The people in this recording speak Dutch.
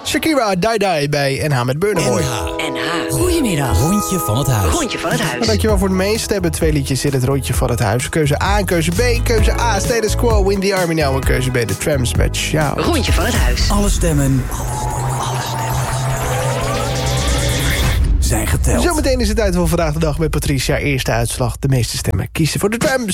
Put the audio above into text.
Shakira, Die Die bij NH met Burna Boy. NH. Goedemiddag. Rondje van het huis. Rondje van het huis. Dankjewel voor het meestemmen. 2 liedjes in het rondje van het huis. Keuze A en keuze B. Keuze A, Status Quo, Win the Army Now. En keuze B, The Tramps met Shout. Rondje van het huis. Alle stemmen zijn geteld. Zometeen is het tijd voor Vandaag de Dag met Patricia. Eerste uitslag, de meeste stemmen kiezen voor de Tramps.